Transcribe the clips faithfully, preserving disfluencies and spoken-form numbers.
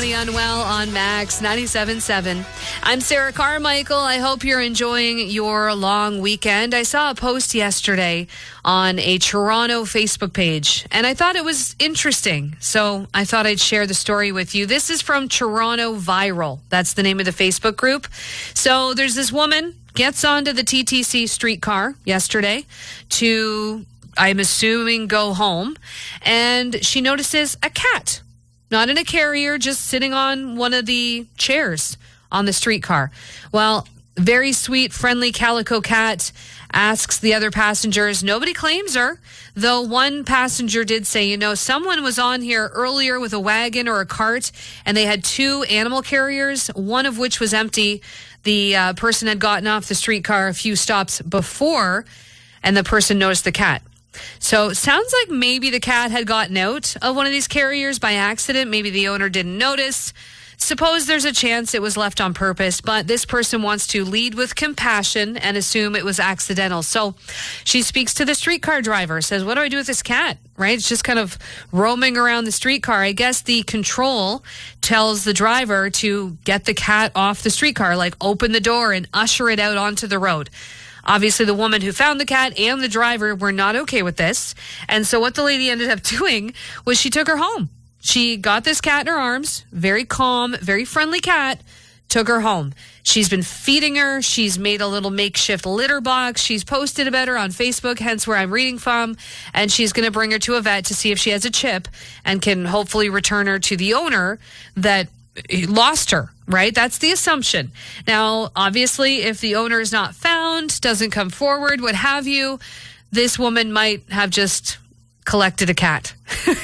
Tony Unwell on Max ninety-seven point seven. I'm Sarah Carmichael. I hope you're enjoying your long weekend. I saw a post yesterday on a Toronto Facebook page, and I thought it was interesting. So I thought I'd share the story with you. This is from Toronto Viral. That's the name of the Facebook group. So there's this woman gets onto the T T C streetcar yesterday to, I'm assuming, go home, and she notices a cat. Not in a carrier, just sitting on one of the chairs on the streetcar. Well, very sweet, friendly calico cat asks the other passengers. Nobody claims her, though one passenger did say, you know, someone was on here earlier with a wagon or a cart, and they had two animal carriers, one of which was empty. The uh, person had gotten off the streetcar a few stops before, and the person noticed the cat. So sounds like maybe the cat had gotten out of one of these carriers by accident. Maybe the owner didn't notice. Suppose there's a chance it was left on purpose, but this person wants to lead with compassion and assume it was accidental. So she speaks to the streetcar driver, says, what do I do with this cat? Right? It's just kind of roaming around the streetcar. I guess the control tells the driver to get the cat off the streetcar, like open the door and usher it out onto the road. Obviously, the woman who found the cat and the driver were not okay with this. And so what the lady ended up doing was she took her home. She got this cat in her arms, very calm, very friendly cat, took her home. She's been feeding her. She's made a little makeshift litter box. She's posted about her on Facebook, hence where I'm reading from. And she's going to bring her to a vet to see if she has a chip and can hopefully return her to the owner that lost her, right? That's the assumption. Now, obviously, if the owner is not found, doesn't come forward, what have you, this woman might have just collected a cat.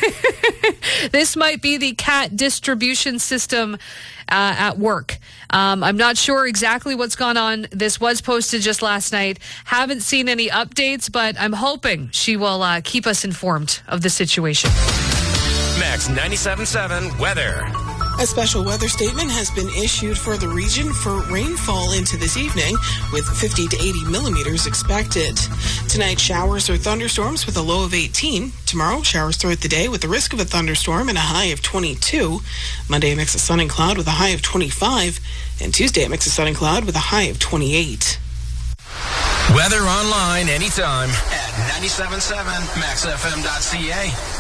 This might be the cat distribution system uh, at work. Um, I'm not sure exactly what's gone on. This was posted just last night. Haven't seen any updates, but I'm hoping she will uh, keep us informed of the situation. Max ninety-seven point seven weather. A special weather statement has been issued for the region for rainfall into this evening, with fifty to eighty millimeters expected. Tonight, showers or thunderstorms with a low of eighteen. Tomorrow, showers throughout the day with the risk of a thunderstorm and a high of twenty-two. Monday, a mix of sun and cloud with a high of twenty-five. And Tuesday, a mix of sun and cloud with a high of twenty-eight. Weather online anytime at ninety-seven point seven max f m dot c a.